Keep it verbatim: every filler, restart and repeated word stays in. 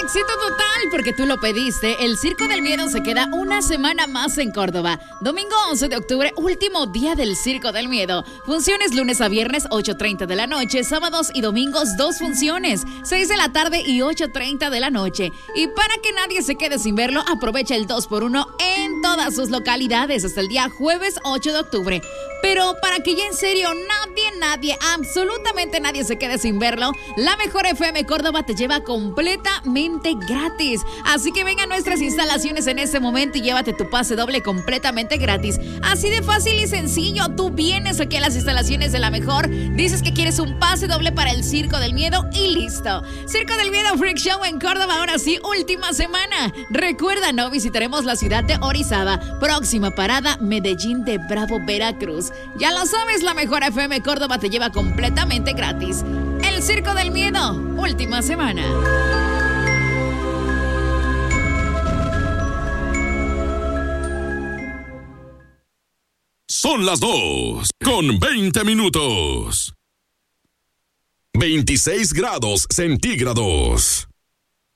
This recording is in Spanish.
Éxito total, porque tú lo pediste. El Circo del Miedo se queda una semana más en Córdoba. Domingo once de octubre, último día del Circo del Miedo. Funciones lunes a viernes, ocho treinta de la noche. Sábados y domingos, dos funciones, seis de la tarde y ocho treinta de la noche. Y para que nadie se quede sin verlo, aprovecha el dos por uno en todas sus localidades hasta el día jueves ocho de octubre. Pero para que ya en serio nadie, nadie, absolutamente nadie se quede sin verlo, la Mejor F M Córdoba te lleva completamente gratis. Así que ven a nuestras instalaciones en este momento y llévate tu pase doble completamente gratis. Así de fácil y sencillo, tú vienes aquí a las instalaciones de La Mejor, dices que quieres un pase doble para el Circo del Miedo y listo. Circo del Miedo Freak Show en Córdoba, ahora sí, última semana. Recuerda, no visitaremos la ciudad de Orizaba. Próxima parada, Medellín de Bravo, Veracruz. Ya lo sabes, La Mejor F M Córdoba te lleva completamente gratis. El Circo del Miedo, última semana. Son las dos con veinte minutos. veintiséis grados centígrados.